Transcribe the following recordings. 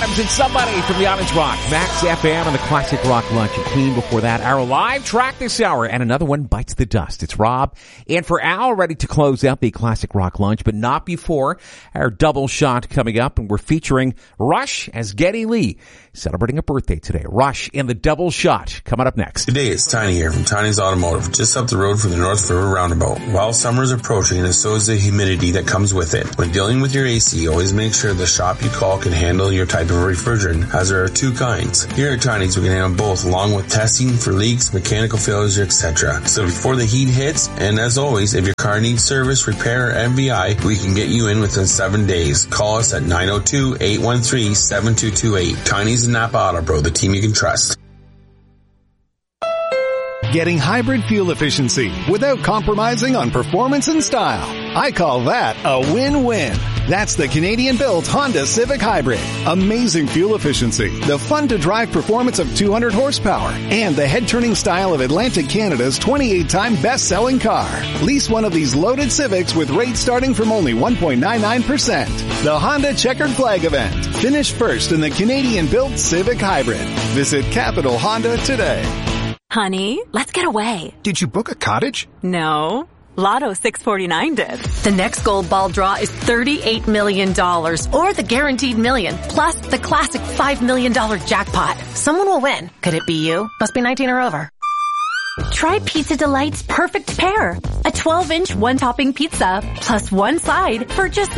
Adams and Somebody from the Islands Rock. Max FM and the Classic Rock Lunch. And Queen before that. Our live track this hour. And another one bites the dust. It's Rob. And for Al, ready to close out the Classic Rock Lunch. But not before our double shot coming up. And we're featuring Rush as Geddy Lee. Celebrating a birthday today. Rush in the double shot. Coming up next. Good day, it's Tiny here from Tiny's Automotive, just up the road from the North River Roundabout. While summer is approaching, and so is the humidity that comes with it. When dealing with your AC, always make sure the shop you call can handle your type of refrigerant, as there are two kinds. Here at Tiny's, we can handle both, along with testing for leaks, mechanical failures, etc. So before the heat hits, and as always, if your car needs service, repair, or MVI, we can get you in within 7 days. Call us at 902-813-7228. Tiny's and Napa Auto Pro, the team you can trust. Getting hybrid fuel efficiency without compromising on performance and style. I call that a win-win. That's the Canadian-built Honda Civic Hybrid. Amazing fuel efficiency, the fun-to-drive performance of 200 horsepower, and the head-turning style of Atlantic Canada's 28-time best-selling car. Lease one of these loaded Civics with rates starting from only 1.99%. The Honda Checkered Flag event. Finish first in the Canadian-built Civic Hybrid. Visit Capital Honda today. Honey, let's get away. Did you book a cottage? No. Lotto 649 did. The next gold ball draw is $38 million, or the guaranteed million, plus the classic $5 million jackpot. Someone will win. Could it be you? Must be 19 or over. Try Pizza Delight's perfect pair. A 12-inch one-topping pizza plus one side for just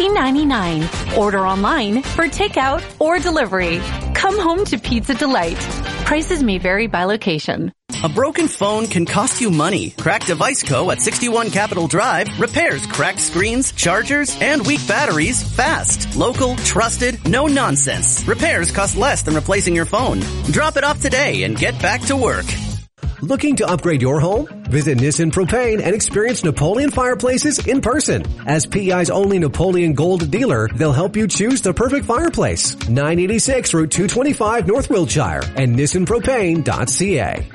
$19.99. Order online for takeout or delivery. Come home to Pizza Delight. Prices may vary by location. A broken phone can cost you money. Cracked Device Co. at 61 Capitol Drive repairs cracked screens, chargers, and weak batteries fast. Local, trusted, no nonsense. Repairs cost less than replacing your phone. Drop it off today and get back to work. Looking to upgrade your home? Visit Nissan Propane and experience Napoleon fireplaces in person. As PEI's only Napoleon Gold dealer, they'll help you choose the perfect fireplace. 986 Route 225 North Wiltshire and nissanpropane.ca.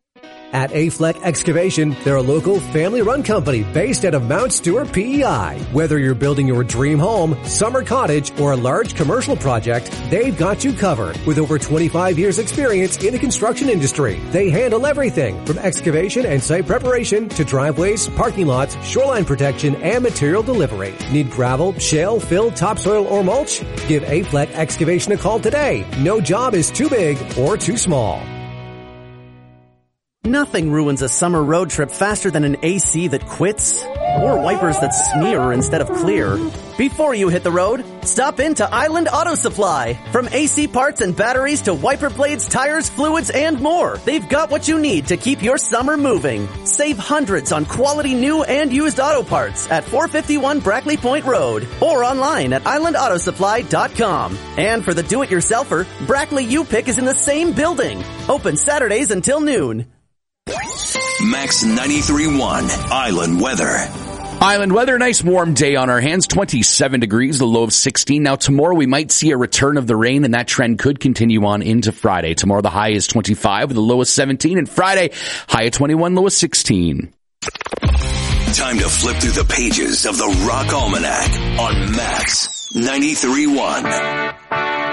At Afleck Excavation, they're a local family-run company based out of Mount Stewart, PEI. Whether you're building your dream home, summer cottage, or a large commercial project, they've got you covered. With over 25 years experience in the construction industry, they handle everything from excavation and site preparation to driveways, parking lots, shoreline protection, and material delivery. Need gravel, shale, fill, topsoil, or mulch? Give Afleck Excavation a call today. No job is too big or too small. Nothing ruins a summer road trip faster than an AC that quits or wipers that smear instead of clear. Before you hit the road, stop into Island Auto Supply. From AC parts and batteries to wiper blades, tires, fluids, and more, they've got what you need to keep your summer moving. Save hundreds on quality new and used auto parts at 451 Brackley Point Road or online at islandautosupply.com. And for the do-it-yourselfer, Brackley U-Pick is in the same building. Open Saturdays until noon. Max 93.1 Island Weather. Island weather, nice warm day on our hands, 27 degrees, the low of 16. Now tomorrow we might see a return of the rain and that trend could continue on into Friday. Tomorrow the high is 25 with the low of 17 and Friday high of 21, low of 16. Time to flip through the pages of the Rock Almanac on Max 93.1.